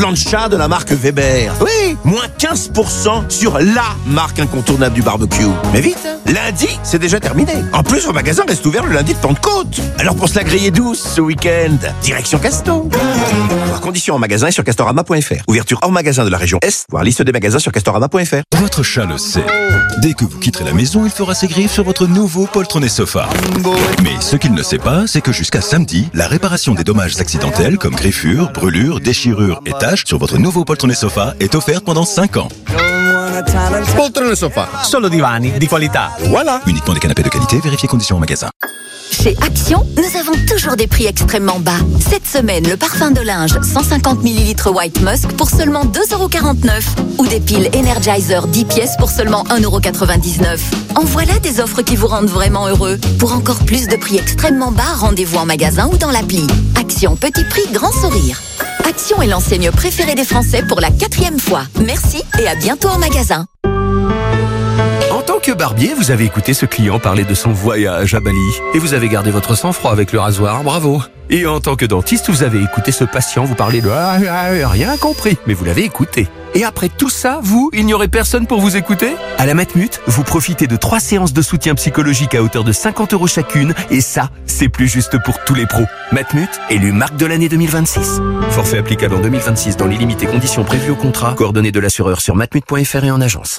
plancha de la marque Weber. Oui, moins 15% sur la marque incontournable du barbecue. Mais vite, hein, lundi, c'est déjà terminé. En plus, vos magasins restent ouverts le lundi de Pentecôte. Alors pour se la griller douce ce week-end, direction Castor. Voir conditions en magasin et sur castorama.fr. Ouverture hors magasin de la région Est, voir liste des magasins sur castorama.fr. Votre chat le sait. Dès que vous quitterez la maison, il fera ses griffes sur votre nouveau poltronnet sofa. Mais ce qu'il ne sait pas, c'est que jusqu'à samedi, la réparation des dommages accidentels comme griffures, brûlures, déchirures et taches sur votre nouveau poltronnet sofa est offerte pendant 5 ans. Poltrone sofa, solo divani di qualità. Voilà. Uniquement des canapés de qualité, vérifiez conditions en magasin. Chez Action, nous avons toujours des prix extrêmement bas. Cette semaine, le parfum de linge 150 ml White Musk pour seulement 2,49 € ou des piles Energizer 10 pièces pour seulement 1,99 €. En voilà des offres qui vous rendent vraiment heureux. Pour encore plus de prix extrêmement bas, rendez-vous en magasin ou dans l'appli. Action, petit prix, grand sourire. Action est l'enseigne préférée des Français pour la 4e fois. Merci et à bientôt en magasin. En tant que barbier, vous avez écouté ce client parler de son voyage à Bali et vous avez gardé votre sang-froid avec le rasoir, bravo. Et en tant que dentiste, vous avez écouté ce patient vous parler de rien compris, mais vous l'avez écouté. Et après tout ça, il n'y aurait personne pour vous écouter ? À la Matmut, vous profitez de 3 séances de soutien psychologique à hauteur de 50 € chacune et ça, c'est plus juste pour tous les pros. Matmut, élu marque de l'année 2026. Forfait applicable en 2026 dans les limites et conditions prévues au contrat. Coordonnées de l'assureur sur matmut.fr et en agence.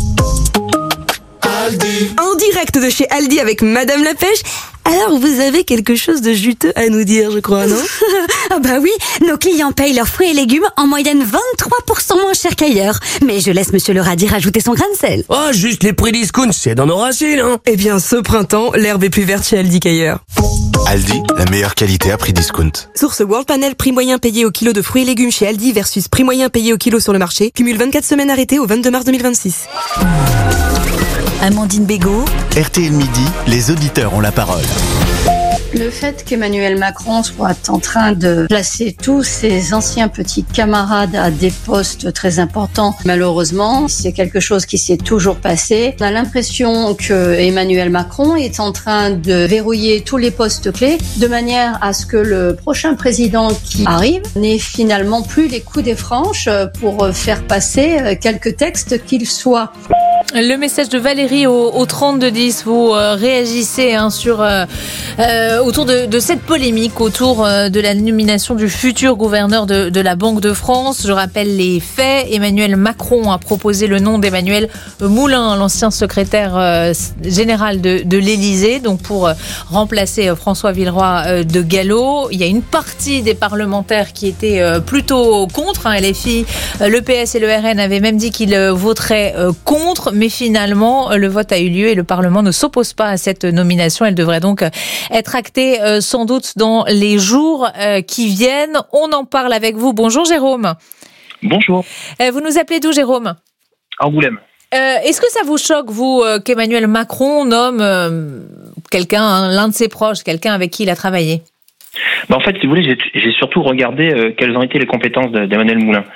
En direct de chez Aldi avec Madame la Pêche. Alors, vous avez quelque chose de juteux à nous dire, je crois, non? Ah bah oui, nos clients payent leurs fruits et légumes en moyenne 23% moins cher qu'ailleurs. Mais je laisse Monsieur le radis rajouter son grain de sel. Oh, juste les prix discount, c'est dans nos racines, hein. Eh bien, ce printemps, l'herbe est plus verte chez Aldi qu'ailleurs. Aldi, la meilleure qualité à prix discount. Source World Panel, prix moyen payé au kilo de fruits et légumes chez Aldi versus prix moyen payé au kilo sur le marché. Cumule 24 semaines arrêtées au 22 mars 2026. Amandine Bégaud. RTL Midi, les auditeurs ont la parole. Le fait qu'Emmanuel Macron soit en train de placer tous ses anciens petits camarades à des postes très importants, malheureusement, c'est quelque chose qui s'est toujours passé. On a l'impression que Emmanuel Macron est en train de verrouiller tous les postes clés de manière à ce que le prochain président qui arrive n'ait finalement plus les coups des franches pour faire passer quelques textes qu'il soit. Le message de Valérie au 3210, vous réagissez autour de cette polémique autour de la nomination du futur gouverneur de la Banque de France. Je rappelle les faits. Emmanuel Macron a proposé le nom d'Emmanuel Moulin, l'ancien secrétaire général de l'Élysée, donc pour remplacer François Villeroy de Gallo. Il y a une partie des parlementaires qui étaient plutôt contre. LFI, le PS et le RN avaient même dit qu'ils voteraient contre. Mais finalement, le vote a eu lieu et le Parlement ne s'oppose pas à cette nomination. Elle devrait donc être actée sans doute dans les jours qui viennent. On en parle avec vous. Bonjour Jérôme. Bonjour. Vous nous appelez d'où Jérôme ? Angoulême. Est-ce que ça vous choque, vous, qu'Emmanuel Macron nomme quelqu'un, l'un de ses proches, quelqu'un avec qui il a travaillé ? En fait, si vous voulez, j'ai surtout regardé quelles ont été les compétences d'Emmanuel Moulin.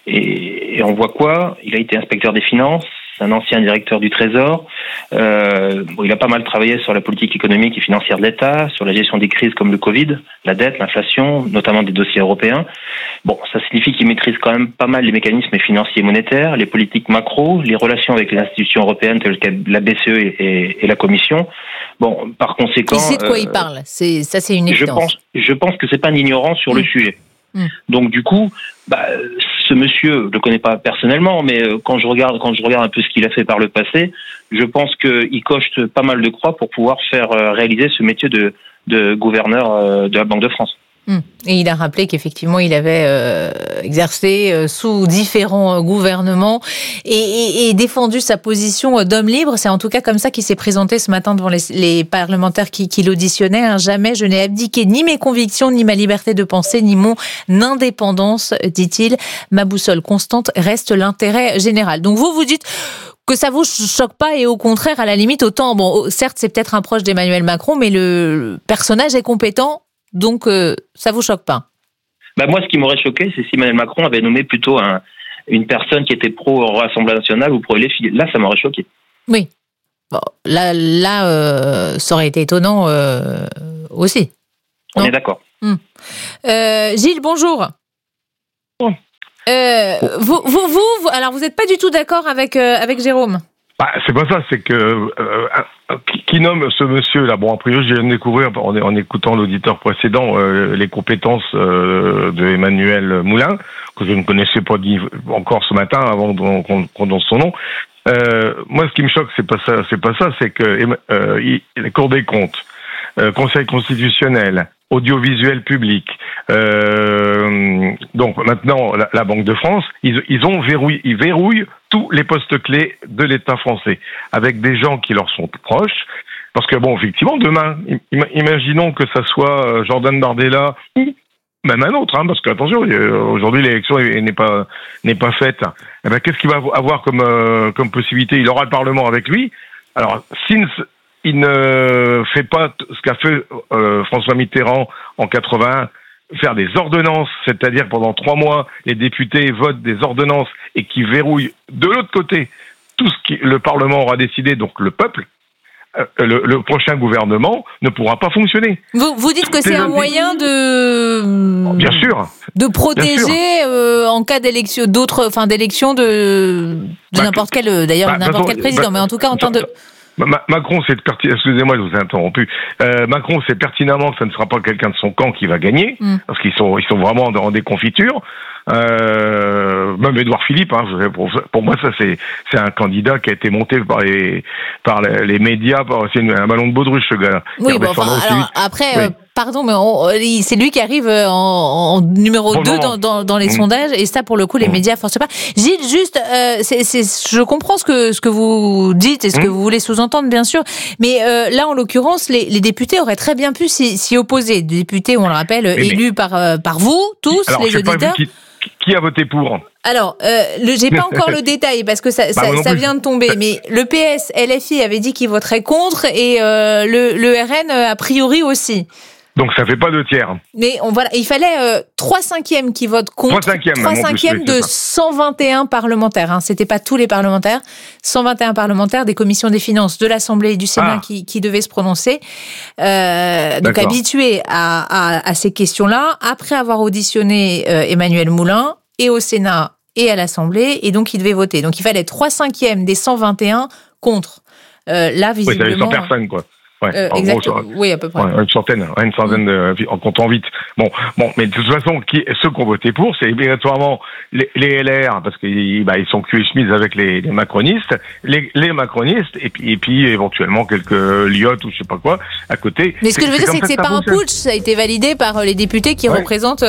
Et on voit quoi ? Il a été inspecteur des finances, un ancien directeur du Trésor. Il a pas mal travaillé sur la politique économique et financière de l'État, sur la gestion des crises comme le Covid, la dette, l'inflation, notamment des dossiers européens. Ça signifie qu'il maîtrise quand même pas mal les mécanismes financiers et monétaires, les politiques macro, les relations avec les institutions européennes telles que la BCE et la Commission. Par conséquent... Il sait de quoi il parle. C'est une évidence. Je pense que c'est pas un ignorant sur le sujet. Donc du coup, ce monsieur, je le connais pas personnellement, mais quand je regarde un peu ce qu'il a fait par le passé, je pense qu'il coche pas mal de croix pour pouvoir faire réaliser ce métier de gouverneur de la Banque de France. Et il a rappelé qu'effectivement, il avait exercé sous différents gouvernements et défendu sa position d'homme libre. C'est en tout cas comme ça qu'il s'est présenté ce matin devant les parlementaires qui l'auditionnaient. Jamais je n'ai abdiqué ni mes convictions, ni ma liberté de penser, ni mon indépendance, dit-il. Ma boussole constante reste l'intérêt général. Donc vous dites que ça vous choque pas et au contraire, à la limite, autant, certes, c'est peut-être un proche d'Emmanuel Macron, mais le personnage est compétent. Donc, ça vous choque pas ? Moi, ce qui m'aurait choqué, c'est si Emmanuel Macron avait nommé plutôt une personne qui était pro-Rassemblement National ou pro-LFI. Là, ça m'aurait choqué. Oui. Là, ça aurait été étonnant aussi. On est d'accord. Gilles, bonjour. Alors vous n'êtes pas du tout d'accord avec Jérôme? C'est pas ça, c'est que qui nomme ce monsieur-là. Bon, a priori, je viens de découvrir en écoutant l'auditeur précédent les compétences de Emmanuel Moulin, que je ne connaissais pas encore ce matin avant qu'on donne son nom. Moi, ce qui me choque, c'est pas ça, c'est que les Cours des comptes, Conseil constitutionnel, audiovisuel public, donc maintenant la Banque de France, ils verrouillent tous les postes clés de l'État français avec des gens qui leur sont proches. Parce que bon, effectivement, demain, imaginons que ça soit Jordan Bardella ou même un autre, parce que attention, aujourd'hui l'élection n'est pas faite. Eh ben, qu'est-ce qu'il va avoir comme possibilité? Il aura le Parlement avec lui. Alors, s'il ne fait pas ce qu'a fait François Mitterrand en 81, faire des ordonnances, c'est-à-dire pendant 3 mois, les députés votent des ordonnances et qui verrouillent de l'autre côté tout ce que le Parlement aura décidé, donc le peuple, le prochain gouvernement ne pourra pas fonctionner. Vous dites que c'est un moyen de... Bien sûr. De protéger en cas d'élection, d'élection de n'importe quel, d'ailleurs, n'importe quel président, mais en tout cas en termes de... Macron, excusez-moi, je vous ai interrompu. Macron sait pertinemment que ce ne sera pas quelqu'un de son camp qui va gagner, parce qu'ils sont vraiment en déconfiture. Même Édouard Philippe, pour moi, ça c'est un candidat qui a été monté par les médias, c'est un ballon de baudruche, ce gars. Oui, après. Pardon, mais c'est lui qui arrive en numéro 2 dans les sondages, et ça, pour le coup, les médias forcent pas. Gilles, juste, je comprends ce que vous dites et ce que vous voulez sous-entendre, bien sûr, mais là, en l'occurrence, les députés auraient très bien pu s'y opposer. Des députés, on le rappelle, élus par vous, tous, les auditeurs. Qui a voté pour? Alors, j'ai pas encore le détail parce que ça vient de tomber, mais le PS, LFI avait dit qu'il voterait contre et le RN a priori aussi. Donc ça fait pas 2 tiers. Mais il fallait 3/5 qui votent contre. 3/5 de 121 parlementaires. C'était pas tous les parlementaires. 121 parlementaires des commissions des finances de l'Assemblée et du Sénat qui devaient se prononcer. Donc habitués à ces questions-là, après avoir auditionné Emmanuel Moulin et au Sénat et à l'Assemblée, et donc ils devaient voter. Donc il fallait 3/5 des 121 contre. Là, visiblement... Oui, ça avait 100 personnes, quoi. Ouais, exactement. Oui, à peu près. Une centaine en comptant vite. Bon, mais de toute façon, ceux qui ont voté pour, c'est obligatoirement les LR, parce qu'ils sont cul et chemise avec les macronistes, les macronistes, et puis éventuellement quelques lyotes ou je sais pas quoi à côté. Mais ce que je veux dire, c'est que c'est pas un putsch, ça a été validé par les députés qui représentent.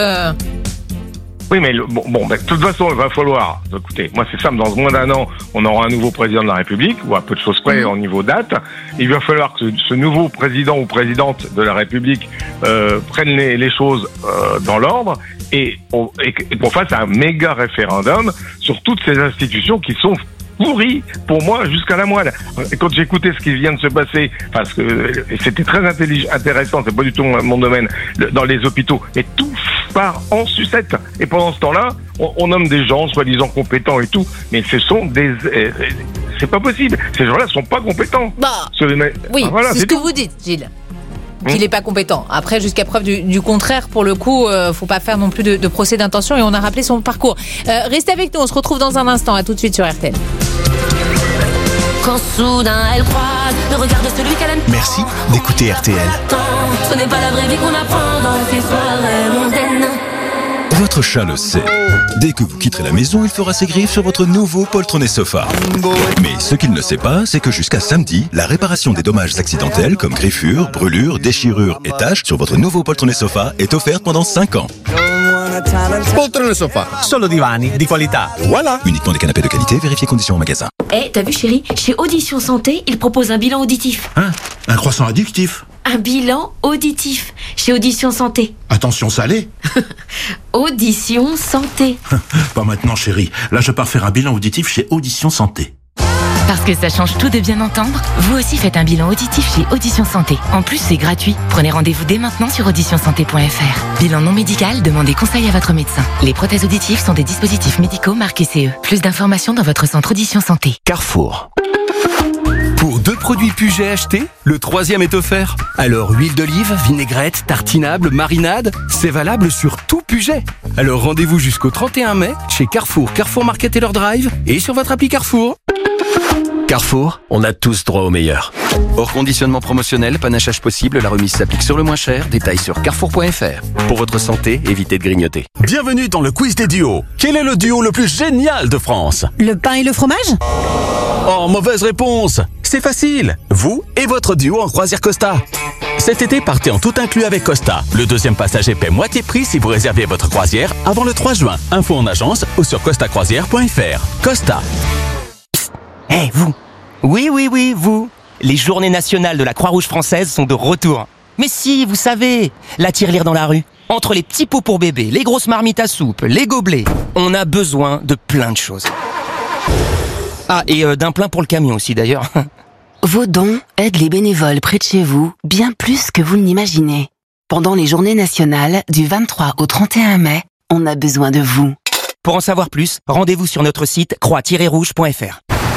Oui, mais de toute façon, il va falloir... Écoutez, moi, c'est simple, dans moins d'1 an, on aura un nouveau président de la République, ou à peu de choses près au niveau date. Il va falloir que ce nouveau président ou présidente de la République prenne les choses dans l'ordre et qu'on fasse un méga référendum sur toutes ces institutions qui sont pourri pour moi jusqu'à la moelle. Et quand j'écoutais ce qui vient de se passer, parce que c'était très intéressant, c'est pas du tout mon domaine, dans les hôpitaux, mais tout part en sucette. Et pendant ce temps-là, on nomme des gens soi-disant compétents et tout, mais ce sont c'est pas possible. Ces gens-là sont pas compétents. Oui, c'est ce que vous dites, Gilles. Qu'il n'est pas compétent. Après, jusqu'à preuve du contraire, pour le coup, faut pas faire non plus de procès d'intention, et on a rappelé son parcours. Restez avec nous, on se retrouve dans un instant. À tout de suite sur RTL. Quand soudain elle croise le regard de celui qu'elle aime. Merci d'écouter RTL. Ce n'est pas la vraie vie qu'on apprend dans ces soirées mondaines. Votre chat le sait. Dès que vous quitterez la maison, il fera ses griffes sur votre nouveau poltronné sofa. Mais ce qu'il ne sait pas, c'est que jusqu'à samedi, la réparation des dommages accidentels comme griffures, brûlures, déchirures et taches sur votre nouveau poltronné sofa est offerte pendant 5 ans. Poltrone sofa, solo divani di qualità. Voilà. Uniquement des canapés de qualité, vérifiez conditions en magasin. T'as vu chérie, chez Audition Santé, ils proposent un bilan auditif. Un croissant addictif. Un bilan auditif chez Audition Santé. Attention salé. Audition Santé. Pas maintenant chérie, là je pars faire un bilan auditif chez Audition Santé. Parce que ça change tout de bien entendre, vous aussi faites un bilan auditif chez Audition Santé. En plus, c'est gratuit. Prenez rendez-vous dès maintenant sur auditionsanté.fr. Bilan non médical, demandez conseil à votre médecin. Les prothèses auditives sont des dispositifs médicaux marqués CE. Plus d'informations dans votre centre Audition Santé. Carrefour. Pour 2 produits Puget achetés, le 3e est offert. Alors huile d'olive, vinaigrette, tartinable, marinade, c'est valable sur tout Puget. Alors rendez-vous jusqu'au 31 mai chez Carrefour, Carrefour Market Taylor Drive et sur votre appli Carrefour. Carrefour, on a tous droit au meilleur. Hors conditionnement promotionnel, panachage possible, la remise s'applique sur le moins cher. Détails sur carrefour.fr. Pour votre santé, évitez de grignoter. Bienvenue dans le quiz des duos. Quel est le duo le plus génial de France? Le pain et le fromage? Oh, mauvaise réponse. C'est facile. Vous et votre duo en croisière Costa. Cet été, partez en tout inclus avec Costa. Le deuxième passager paie moitié prix si vous réservez votre croisière avant le 3 juin. Info en agence ou sur costacroisière.fr. Costa. Hé, vous! Oui, vous! Les journées nationales de la Croix-Rouge française sont de retour. Mais si, vous savez, la tirelire dans la rue. Entre les petits pots pour bébé, les grosses marmites à soupe, les gobelets, on a besoin de plein de choses. Ah, et d'un plein pour le camion aussi d'ailleurs. Vos dons aident les bénévoles près de chez vous bien plus que vous ne l'imaginez. Pendant les journées nationales du 23 au 31 mai, on a besoin de vous. Pour en savoir plus, rendez-vous sur notre site croix-rouge.fr.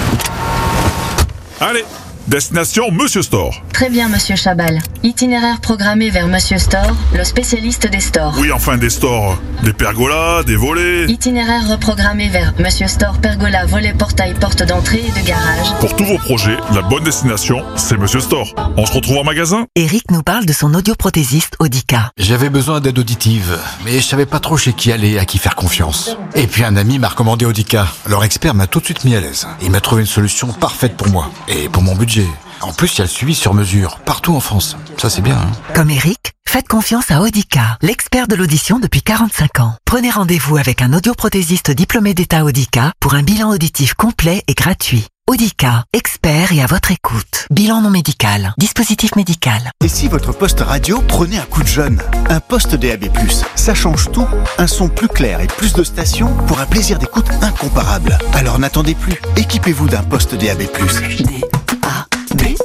Allez, destination Monsieur Store. Très bien, Monsieur Chabal. Itinéraire programmé vers Monsieur Store, le spécialiste des stores. Oui, enfin des stores. Des pergolas, des volets. Itinéraire reprogrammé vers Monsieur Store, pergola, volet, portail, porte d'entrée et de garage. Pour tous vos projets, la bonne destination, c'est Monsieur Store. On se retrouve en magasin. Eric nous parle de son audioprothésiste Audica. J'avais besoin d'aide auditive, mais je savais pas trop chez qui aller, à qui faire confiance. Et puis un ami m'a recommandé Audica. Leur expert m'a tout de suite mis à l'aise. Il m'a trouvé une solution parfaite pour moi et pour mon budget. En plus, il y a le suivi sur mesure, partout en France. Ça, c'est bien, hein. Comme Eric, faites confiance à Audica, l'expert de l'audition depuis 45 ans. Prenez rendez-vous avec un audioprothésiste diplômé d'État Audica pour un bilan auditif complet et gratuit. Audica, expert et à votre écoute. Bilan non médical, dispositif médical. Et si votre poste radio prenait un coup de jeune? Un poste DAB+, ça change tout. Un son plus clair et plus de stations pour un plaisir d'écoute incomparable. Alors n'attendez plus, équipez-vous d'un poste DAB+. DAB+.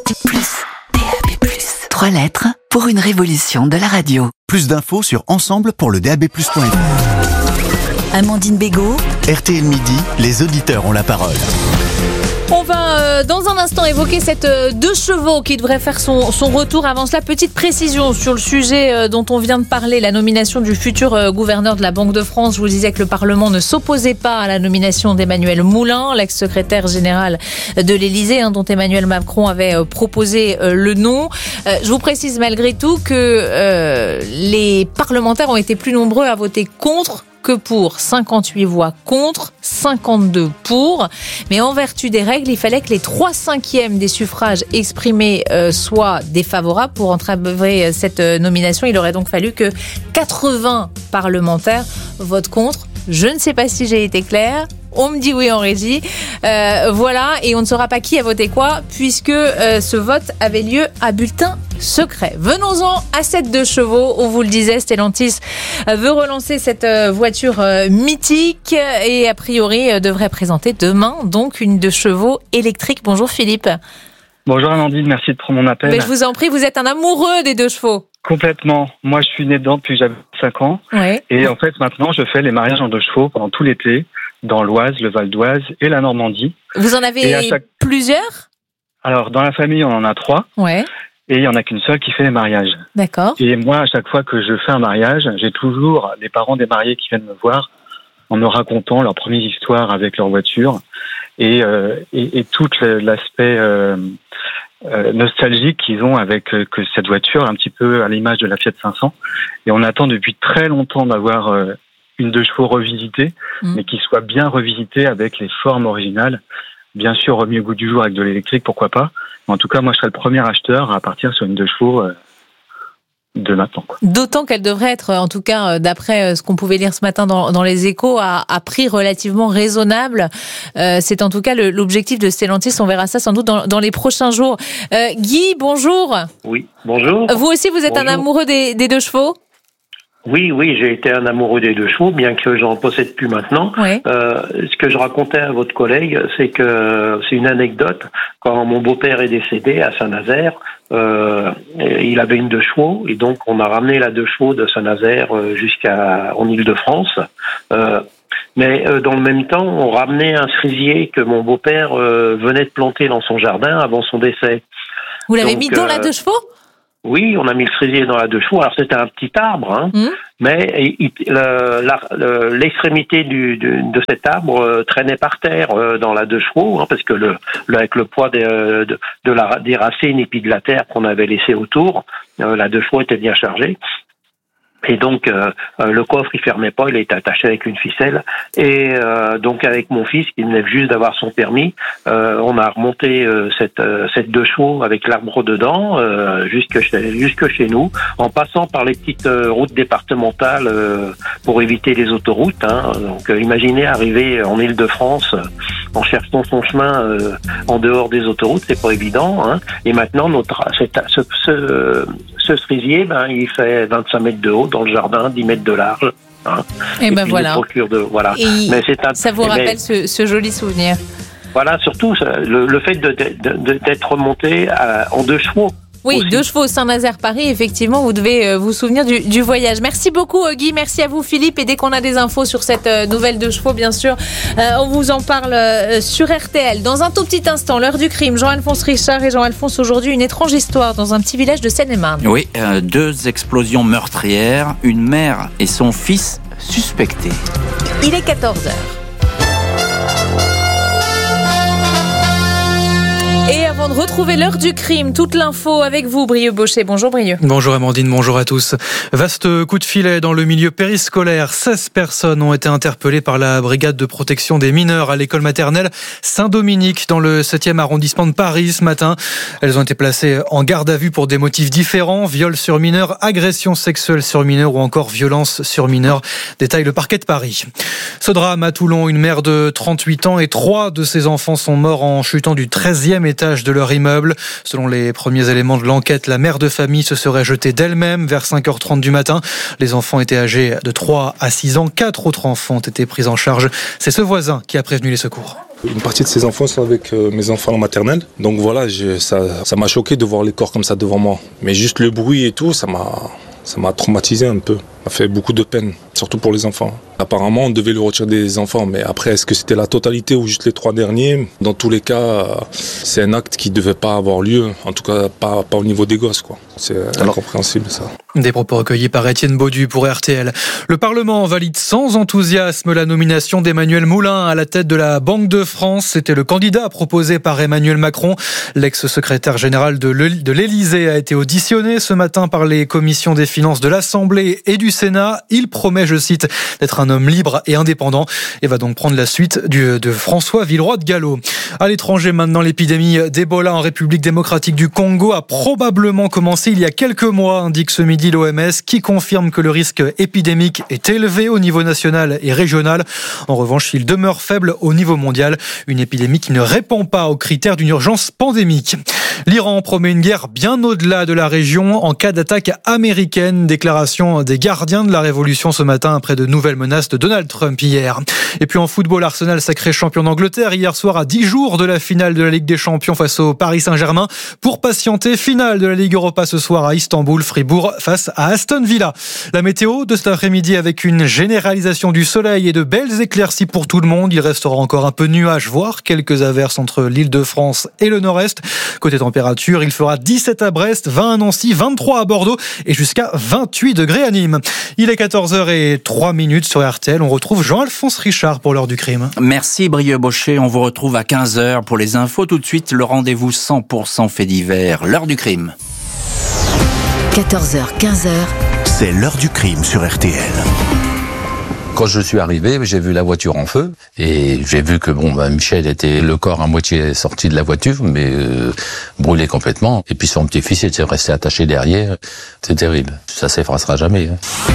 3 lettres pour une révolution de la radio. Plus d'infos sur ensemble pour le DAB+.fr. Amandine Bégaud. RTL Midi, les auditeurs ont la parole. On va dans un instant évoquer cette 2 chevaux qui devrait faire son retour. Avant cela, petite précision sur le sujet dont on vient de parler, la nomination du futur gouverneur de la Banque de France. Je vous disais que le Parlement ne s'opposait pas à la nomination d'Emmanuel Moulin, l'ex-secrétaire général de l'Élysée, dont Emmanuel Macron avait proposé le nom. Je vous précise malgré tout que les parlementaires ont été plus nombreux à voter contre que pour. 58 voix contre, 52 pour. Mais en vertu des règles, il fallait que les 3/5 des suffrages exprimés soient défavorables pour entraver cette nomination. Il aurait donc fallu que 80 parlementaires votent contre. Je ne sais pas si j'ai été claire. On me dit oui en régie. Voilà, et on ne saura pas qui a voté quoi, puisque ce vote avait lieu à bulletin secret. Venons-en à cette 2 chevaux. On vous le disait, Stellantis veut relancer cette voiture mythique et a priori devrait présenter demain donc une 2 chevaux électrique. Bonjour Philippe. Bonjour Amandine, merci de prendre mon appel. Mais je vous en prie, vous êtes un amoureux des 2 chevaux. Complètement. Moi, je suis né dedans depuis que j'avais 5 ans. Ouais. Et en fait, maintenant, je fais les mariages en 2 chevaux pendant tout l'été, dans l'Oise, le Val d'Oise et la Normandie. Vous en avez plusieurs ? Alors, dans la famille, on en a 3. Ouais. Et il n'y en a qu'une seule qui fait les mariages. D'accord. Et moi, à chaque fois que je fais un mariage, j'ai toujours les parents des mariés qui viennent me voir en me racontant leurs premières histoires avec leur voiture et tout l'aspect nostalgique qu'ils ont avec que cette voiture, un petit peu à l'image de la Fiat 500. Et on attend depuis très longtemps d'avoir une 2 chevaux revisitée, mais qui soit bien revisitée avec les formes originales. Bien sûr, remis au goût du jour avec de l'électrique, pourquoi pas. Mais en tout cas, moi, je serais le premier acheteur à partir sur une 2 chevaux de maintenant, quoi. D'autant qu'elle devrait être, en tout cas, d'après ce qu'on pouvait lire ce matin dans les Échos, à prix relativement raisonnable. C'est en tout cas l'objectif de Stellantis. On verra ça sans doute dans les prochains jours. Guy, bonjour. Oui, bonjour. Vous aussi, vous êtes un amoureux des 2 chevaux ? Oui, j'ai été un amoureux des 2 chevaux, bien que j'en possède plus maintenant. Ouais. Ce que je racontais à votre collègue, c'est que c'est une anecdote. Quand mon beau-père est décédé à Saint-Nazaire, il avait une 2 chevaux, et donc on a ramené la 2 chevaux de Saint-Nazaire en Île-de-France. Mais dans le même temps, on ramenait un cerisier que mon beau-père venait de planter dans son jardin avant son décès. Vous l'avez mis dans la 2 chevaux ? Oui, on a mis le cerisier dans la 2 chevaux. Alors c'était un petit arbre, mais l'extrémité de cet arbre traînait par terre dans la 2 chevaux, parce que avec le poids des racines et puis de la terre qu'on avait laissé autour, la 2 chevaux était bien chargée. Et donc le coffre il fermait pas, il était attaché avec une ficelle. Et donc avec mon fils qui venait juste d'avoir son permis, on a remonté cette 2 chevaux avec l'arbre dedans jusque chez nous, en passant par les petites routes départementales pour éviter les autoroutes. Donc imaginez arriver en Île-de-France en cherchant son chemin en dehors des autoroutes, c'est pas évident. Et maintenant ce cerisier, il fait 25 mètres de haut dans le jardin, 10 mètres de large. Et ben voilà. Mais ça vous rappelle ce joli souvenir. Voilà, surtout le fait d'être remonté en 2 chevaux. Oui, aussi. 2 chevaux Saint-Nazaire-Paris, effectivement, vous devez vous souvenir du voyage. Merci beaucoup Guy, merci à vous Philippe, et dès qu'on a des infos sur cette nouvelle 2 chevaux, bien sûr, on vous en parle sur RTL. Dans un tout petit instant, l'heure du crime, Jean-Alphonse Richard. Et Jean-Alphonse, aujourd'hui, une étrange histoire dans un petit village de Seine-et-Marne. Oui, 2 explosions meurtrières, une mère et son fils suspectés. Il est 14h. Et avant de retrouver l'heure du crime, toute l'info avec vous, Brieux Baucher. Bonjour Brieux. Bonjour Amandine, bonjour à tous. Vaste coup de filet dans le milieu périscolaire. 16 personnes ont été interpellées par la brigade de protection des mineurs à l'école maternelle Saint-Dominique dans le 7e arrondissement de Paris ce matin. Elles ont été placées en garde à vue pour des motifs différents. Viol sur mineur, agression sexuelle sur mineur ou encore violence sur mineur. Détaille le parquet de Paris. Ce drame à Toulon, une mère de 38 ans et 3 de ses enfants sont morts en chutant du 13e étage de leur immeuble. Selon les premiers éléments de l'enquête, la mère de famille se serait jetée d'elle-même vers 5h30 du matin. Les enfants étaient âgés de 3 à 6 ans. 4 autres enfants ont été pris en charge. C'est ce voisin qui a prévenu les secours. Une partie de ces enfants sont avec mes enfants en maternelle. Donc voilà, ça m'a choqué de voir les corps comme ça devant moi. Mais juste le bruit et tout, ça m'a traumatisé un peu. Ça m'a fait beaucoup de peine, surtout pour les enfants. Apparemment, on devait le retirer des enfants, mais après, est-ce que c'était la totalité ou juste les 3 derniers ? Dans tous les cas, c'est un acte qui ne devait pas avoir lieu, en tout cas pas au niveau des gosses, quoi. C'est incompréhensible, ça. Des propos recueillis par Étienne Baudu pour RTL. Le Parlement valide sans enthousiasme la nomination d'Emmanuel Moulin à la tête de la Banque de France. C'était le candidat proposé par Emmanuel Macron. L'ex-secrétaire général de l'Élysée a été auditionné ce matin par les commissions des finances de l'Assemblée et du Sénat. Il promet, je cite, d'être un homme libre et indépendant et va donc prendre la suite de François Villeroy de Galhau. À l'étranger maintenant, l'épidémie d'Ebola en République démocratique du Congo a probablement commencé il y a quelques mois, indique ce midi l'OMS, qui confirme que le risque épidémique est élevé au niveau national et régional. En revanche, il demeure faible au niveau mondial. Une épidémie qui ne répond pas aux critères d'une urgence pandémique. L'Iran promet une guerre bien au-delà de la région en cas d'attaque américaine. Déclaration des gardiens de la révolution ce matin après de nouvelles menaces de Donald Trump hier. Et puis en football, Arsenal sacré champion d'Angleterre hier soir à 10 jours de la finale de la Ligue des Champions face au Paris Saint-Germain. Pour patienter, finale de la Ligue Europa ce soir à Istanbul, Fribourg face à Aston Villa. La météo de cet après-midi avec une généralisation du soleil et de belles éclaircies pour tout le monde. Il restera encore un peu de nuages, voire quelques averses entre l'Île-de-France et le Nord-Est. Côté température, il fera 17 à Brest, 20 à Nancy, 23 à Bordeaux et jusqu'à 28 degrés à Nîmes. Il est 14h03 sur RTL. On retrouve Jean-Alphonse Richard pour l'heure du crime. Merci Brieux Baucher. On vous retrouve à 15h pour les infos. Tout de suite, le rendez-vous 100% fait divers. L'heure du crime. 14h, 15h. C'est l'heure du crime sur RTL. Quand je suis arrivé, j'ai vu la voiture en feu et j'ai vu que Michel était le corps à moitié sorti de la voiture, mais brûlé complètement. Et puis son petit-fils était resté attaché derrière. C'est terrible. Ça s'effacera jamais.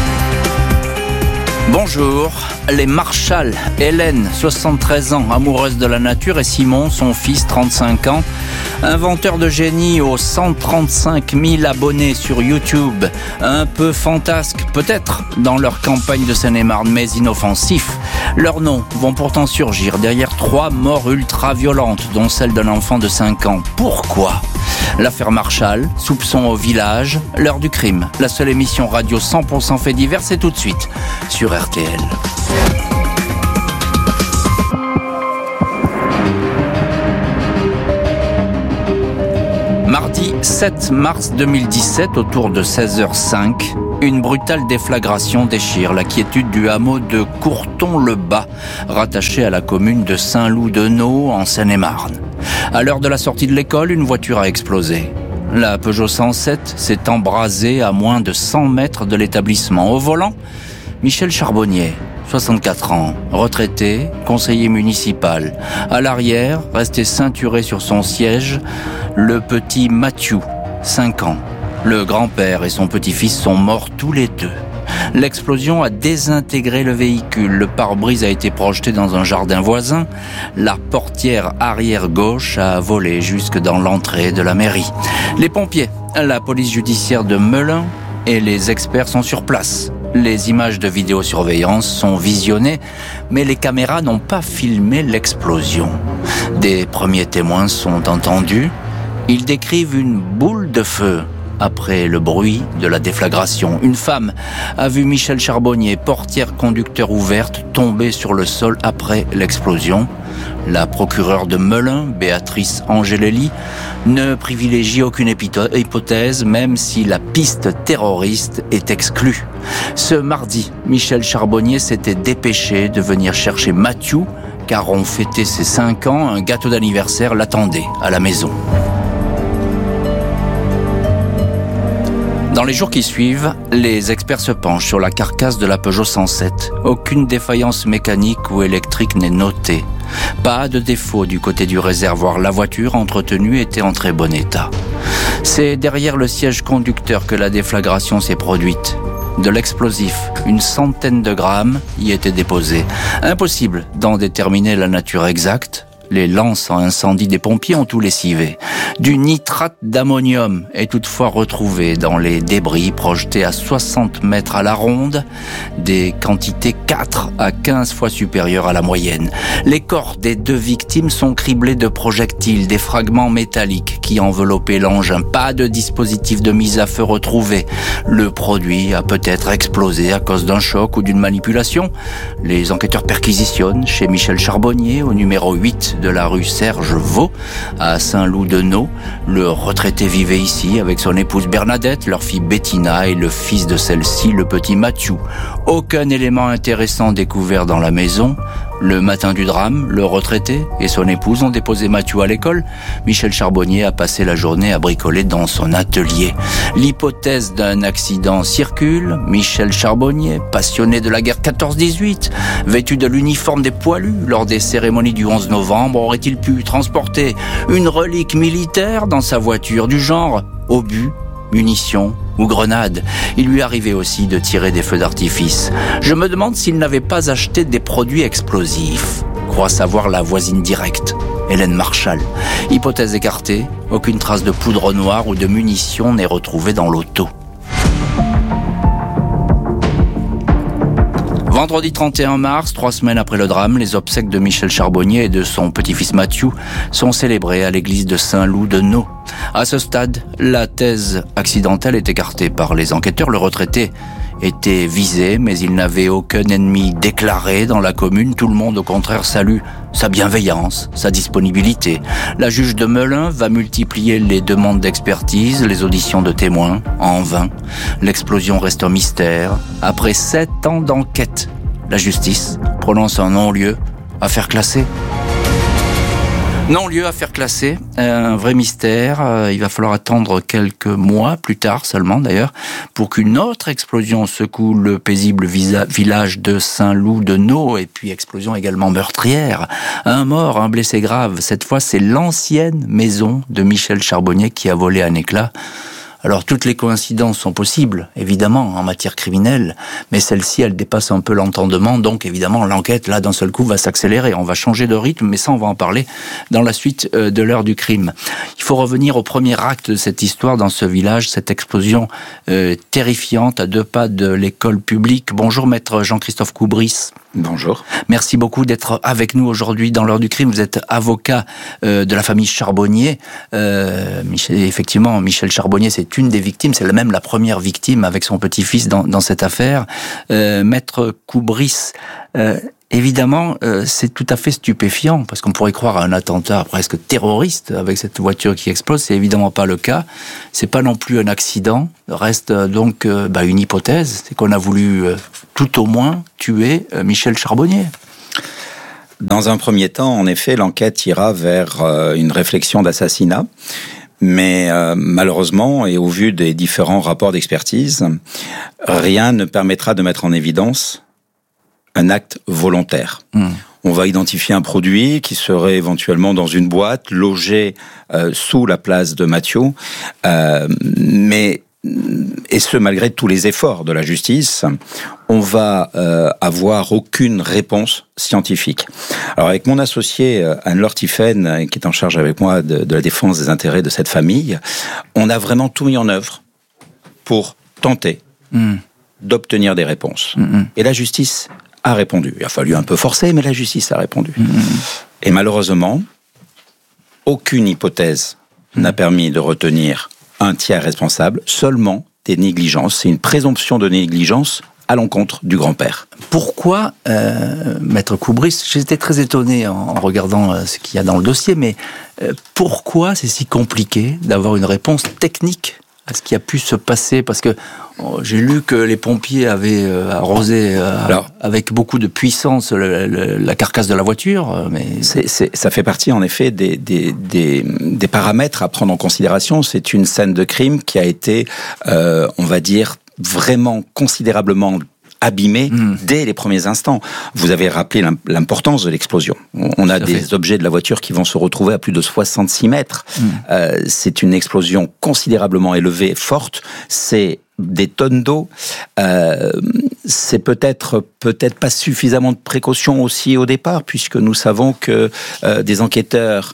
Bonjour, les Marshall, Hélène, 73 ans, amoureuse de la nature, et Simon, son fils, 35 ans, inventeur de génie aux 135 000 abonnés sur YouTube. Un peu fantasque, peut-être, dans leur campagne de Seine-et-Marne, mais inoffensif. Leurs noms vont pourtant surgir derrière 3 morts ultra-violentes, dont celle d'un enfant de 5 ans. Pourquoi ? L'affaire Marshall, soupçon au village, l'heure du crime. La seule émission radio 100% fait divers, c'est tout de suite sur RTL. 7 mars 2017, autour de 16h05, une brutale déflagration déchire la quiétude du hameau de Courton-le-Bas, rattaché à la commune de Saint-Loup-de-Naux, en Seine-et-Marne. À l'heure de la sortie de l'école, une voiture a explosé. La Peugeot 107 s'est embrasée à moins de 100 mètres de l'établissement. Au volant, Michel Charbonnier, 64 ans, retraité, conseiller municipal. À l'arrière, resté ceinturé sur son siège, le petit Mathieu, 5 ans. Le grand-père et son petit-fils sont morts tous les deux. L'explosion a désintégré le véhicule. Le pare-brise a été projeté dans un jardin voisin. La portière arrière gauche a volé jusque dans l'entrée de la mairie. Les pompiers, la police judiciaire de Melun et les experts sont sur place. Les images de vidéosurveillance sont visionnées, mais les caméras n'ont pas filmé l'explosion. Des premiers témoins sont entendus. Ils décrivent une boule de feu. Après le bruit de la déflagration, une femme a vu Michel Charbonnier, portière conducteur ouverte, tomber sur le sol après l'explosion. La procureure de Melun, Béatrice Angelelli, ne privilégie aucune hypothèse, même si la piste terroriste est exclue. Ce mardi, Michel Charbonnier s'était dépêché de venir chercher Mathieu, car on fêtait ses 5 ans, un gâteau d'anniversaire l'attendait à la maison. Dans les jours qui suivent, les experts se penchent sur la carcasse de la Peugeot 107. Aucune défaillance mécanique ou électrique n'est notée. Pas de défaut du côté du réservoir. La voiture entretenue était en très bon état. C'est derrière le siège conducteur que la déflagration s'est produite. De l'explosif, une centaine de grammes y étaient déposés. Impossible d'en déterminer la nature exacte. Les lances en incendie des pompiers ont tout lessivé. Du nitrate d'ammonium est toutefois retrouvé dans les débris projetés à 60 mètres à la ronde, des quantités 4 à 15 fois supérieures à la moyenne. Les corps des 2 victimes sont criblés de projectiles, des fragments métalliques qui enveloppaient l'engin. Pas de dispositif de mise à feu retrouvé. Le produit a peut-être explosé à cause d'un choc ou d'une manipulation. Les enquêteurs perquisitionnent chez Michel Charbonnier, au numéro 8 de la rue Serge Vaux, à Saint-Loup-de-Naux. Le retraité vivait ici avec son épouse Bernadette, leur fille Bettina et le fils de celle-ci, le petit Mathieu. Aucun élément intéressant découvert dans la maison. Le matin du drame, le retraité et son épouse ont déposé Mathieu à l'école. Michel Charbonnier a passé la journée à bricoler dans son atelier. L'hypothèse d'un accident circule. Michel Charbonnier, passionné de la guerre 14-18, vêtu de l'uniforme des poilus lors des cérémonies du 11 novembre, aurait-il pu transporter une relique militaire dans sa voiture du genre obus, munitions ou grenades? Il lui arrivait aussi de tirer des feux d'artifice. Je me demande s'il n'avait pas acheté des produits explosifs, croit savoir la voisine directe, Hélène Marchal. Hypothèse écartée, aucune trace de poudre noire ou de munitions n'est retrouvée dans l'auto. Vendredi 31 mars, 3 semaines après le drame, les obsèques de Michel Charbonnier et de son petit-fils Mathieu sont célébrées à l'église de Saint-Loup-de-Naux. À ce stade, la thèse accidentelle est écartée par les enquêteurs. Le retraité était visé, mais il n'avait aucun ennemi déclaré dans la commune. Tout le monde, au contraire, salue sa bienveillance, sa disponibilité. La juge de Melun va multiplier les demandes d'expertise, les auditions de témoins, en vain. L'explosion reste un mystère. Après 7 ans d'enquête, la justice prononce un non-lieu, affaire classée. Non-lieu, affaire classée, un vrai mystère. Il va falloir attendre quelques mois plus tard seulement d'ailleurs pour qu'une autre explosion secoue le paisible village de Saint-Loup-de-Naux, et puis explosion également meurtrière. Un mort, un blessé grave. Cette fois, c'est l'ancienne maison de Michel Charbonnier qui a volé un éclat. Alors toutes les coïncidences sont possibles, évidemment, en matière criminelle, mais celle-ci, elle dépasse un peu l'entendement, donc évidemment l'enquête, là, d'un seul coup, va s'accélérer. On va changer de rythme, mais ça, on va en parler dans la suite de l'heure du crime. Il faut revenir au premier acte de cette histoire dans ce village, cette explosion terrifiante à 2 pas de l'école publique. Bonjour, maître Jean-Christophe Coubris. Bonjour. Merci beaucoup d'être avec nous aujourd'hui dans l'heure du crime. Vous êtes avocat de la famille Charbonnier. Effectivement, Michel Charbonnier, c'est une des victimes, c'est même la première victime avec son petit-fils dans cette affaire. Maître Coubris, Évidemment, c'est tout à fait stupéfiant, parce qu'on pourrait croire à un attentat presque terroriste avec cette voiture qui explose. C'est évidemment pas le cas. C'est pas non plus un accident. Reste donc une hypothèse, c'est qu'on a voulu tout au moins tuer Michel Charbonnier. Dans un premier temps, en effet, l'enquête ira vers une réflexion d'assassinat. Mais malheureusement, et au vu des différents rapports d'expertise, rien ne permettra de mettre en évidence un acte volontaire. On va identifier un produit qui serait éventuellement dans une boîte, logé sous la place de Mathieu, et ce malgré tous les efforts de la justice, on va avoir aucune réponse scientifique. Alors avec mon associé Anne-Laure Tiphaine, qui est en charge avec moi de la défense des intérêts de cette famille, on a vraiment tout mis en œuvre pour tenter d'obtenir des réponses. Et la justice a répondu. Il a fallu un peu forcer, mais la justice a répondu. Et malheureusement, aucune hypothèse n'a permis de retenir un tiers responsable, seulement des négligences. C'est une présomption de négligence à l'encontre du grand-père. Pourquoi, Maître Koubris, j'étais très étonné en regardant ce qu'il y a dans le dossier, mais pourquoi c'est si compliqué d'avoir une réponse technique à ce qui a pu se passer? Parce que j'ai lu que les pompiers avaient arrosé avec beaucoup de puissance la carcasse de la voiture, mais ça fait partie en effet des paramètres à prendre en considération. C'est une scène de crime qui a été, on va dire, vraiment considérablement abîmé dès les premiers instants. Vous avez rappelé l'importance de l'explosion. On a des objets de la voiture qui vont se retrouver à plus de 66 mètres. C'est une explosion considérablement élevée, forte. C'est des tonnes d'eau. C'est peut-être pas suffisamment de précaution aussi au départ, puisque nous savons que des enquêteurs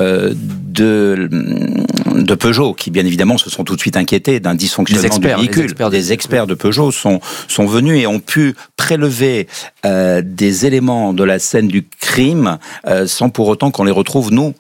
de Peugeot, qui bien évidemment se sont tout de suite inquiétés d'un dysfonctionnement du véhicule, des experts de Peugeot sont venus et ont pu prélever des éléments de la scène du crime sans pour autant qu'on les retrouve nous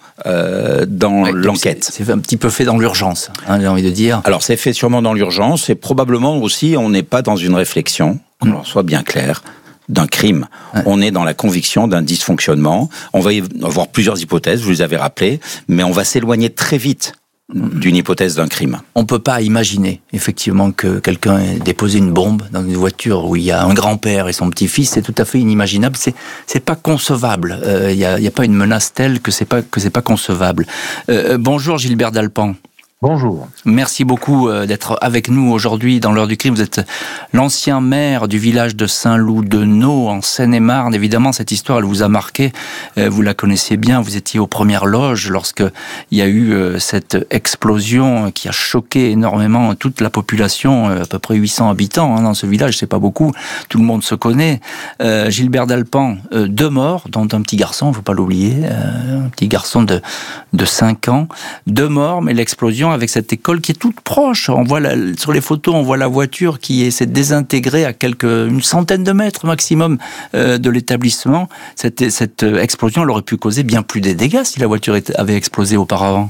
dans l'enquête. C'est un petit peu fait dans l'urgence, j'ai envie de dire. Alors c'est fait sûrement dans l'urgence, et probablement aussi on n'est pas dans une réflexion, qu'on soit bien clair, d'un crime. On est dans la conviction d'un dysfonctionnement. On va y avoir plusieurs hypothèses, vous les avez rappelées, mais on va s'éloigner très vite d'une hypothèse d'un crime. On ne peut pas imaginer, effectivement, que quelqu'un ait déposé une bombe dans une voiture où il y a un grand-père et son petit-fils. C'est tout à fait inimaginable. C'est pas concevable. Il y a pas une menace telle que c'est pas concevable. Bonjour Gilbert Dalpan. Bonjour. Merci beaucoup d'être avec nous aujourd'hui dans l'heure du crime. Vous êtes l'ancien maire du village de Saint-Loup-de-Naux en Seine-et-Marne. Évidemment, cette histoire, elle vous a marqué. Vous la connaissiez bien. Vous étiez aux premières loges lorsque il y a eu cette explosion qui a choqué énormément toute la population, à peu près 800 habitants dans ce village. C'est pas beaucoup. Tout le monde se connaît. Gilbert Dalpan, 2 morts, dont un petit garçon, faut pas l'oublier, un petit garçon de 5 ans. 2 morts, mais l'explosion avec cette école qui est toute proche. On voit sur les photos, on voit la voiture qui s'est désintégrée à une centaine de mètres maximum de l'établissement. Cette explosion, elle aurait pu causer bien plus de dégâts si la voiture avait explosé auparavant.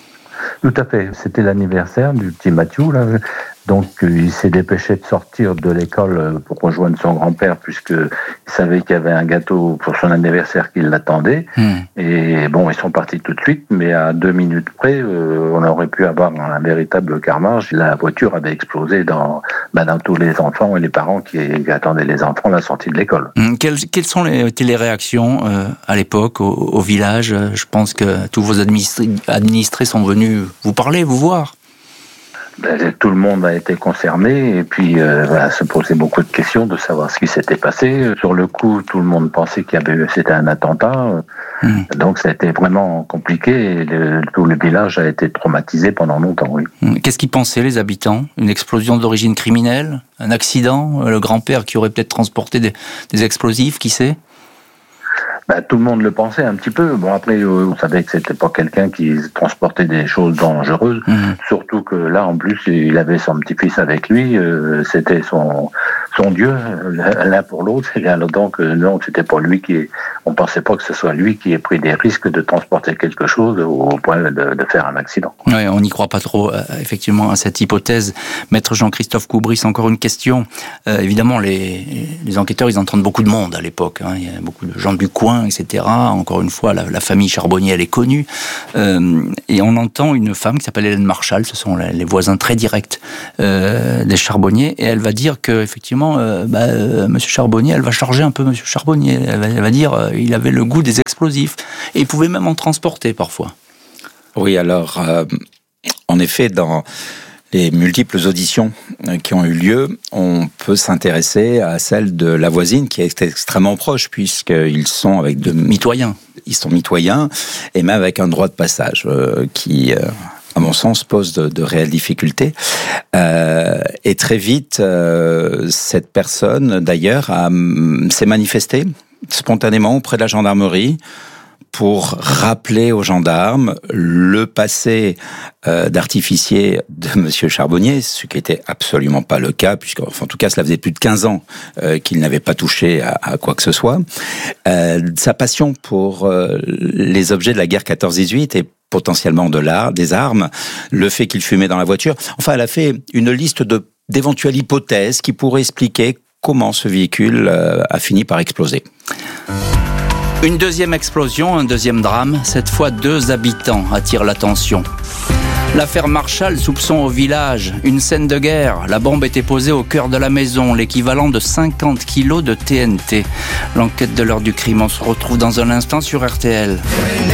Tout à fait. C'était l'anniversaire du petit Mathieu, là. Donc, il s'est dépêché de sortir de l'école pour rejoindre son grand-père, puisqu'il savait qu'il y avait un gâteau pour son anniversaire qui l'attendait. Et bon, ils sont partis tout de suite, mais à 2 minutes près, on aurait pu avoir un véritable carnage. La voiture avait explosé dans tous les enfants et les parents qui attendaient les enfants à la sortie de l'école. Quelles sont les réactions à l'époque, au village? Je pense que tous vos administrés sont venus vous parler, vous voir. Tout le monde a été concerné et puis se posait beaucoup de questions de savoir ce qui s'était passé. Sur le coup, tout le monde pensait c'était un attentat. Donc ça a été vraiment compliqué et tout le village a été traumatisé pendant longtemps. Oui. Qu'est-ce qu'ils pensaient les habitants? Une explosion d'origine criminelle? Un accident? Le grand-père qui aurait peut-être transporté des explosifs, qui sait? Tout le monde le pensait un petit peu. Bon, après, on savait que c'était pas quelqu'un qui transportait des choses dangereuses. Surtout que là, en plus, il avait son petit-fils avec lui. C'était son Dieu, l'un pour l'autre. Donc, non, c'était pas lui on pensait pas que ce soit lui qui ait pris des risques de transporter quelque chose au point de faire un accident. Ouais, on n'y croit pas trop, effectivement, à cette hypothèse. Maître Jean-Christophe Coubris, encore une question. Évidemment, les enquêteurs, ils entendent beaucoup de monde à l'époque. Il y a beaucoup de gens du coin, etc. Encore une fois, la famille Charbonnier, elle est connue. Et on entend une femme qui s'appelle Hélène Marchal, ce sont les voisins très directs des Charbonniers, et elle va dire que, effectivement, Monsieur Charbonnier, elle va charger un peu Monsieur Charbonnier. Elle va dire il avait le goût des explosifs. Et il pouvait même en transporter parfois. Oui, alors, en effet, dans les multiples auditions qui ont eu lieu, on peut s'intéresser à celle de la voisine qui est extrêmement proche, puisqu'ils sont avec mitoyens. Ils sont mitoyens, et même avec un droit de passage qui, à mon sens, pose de réelles difficultés. Et très vite, cette personne, d'ailleurs, s'est manifestée spontanément auprès de la gendarmerie pour rappeler aux gendarmes le passé d'artificier de Monsieur Charbonnier, ce qui n'était absolument pas le cas, puisque, en tout cas, cela faisait plus de 15 ans qu'il n'avait pas touché à quoi que ce soit. Sa passion pour les objets de la guerre 14-18 et potentiellement des armes, le fait qu'il fumait dans la voiture. Enfin, elle a fait une liste d'éventuelles hypothèses qui pourraient expliquer comment ce véhicule a fini par exploser. Une deuxième explosion, un deuxième drame. Cette fois, 2 habitants attirent l'attention. L'affaire Marchal, soupçon au village. Une scène de guerre. La bombe était posée au cœur de la maison, l'équivalent de 50 kilos de TNT. L'enquête de l'heure du crime, on se retrouve dans un instant sur RTL.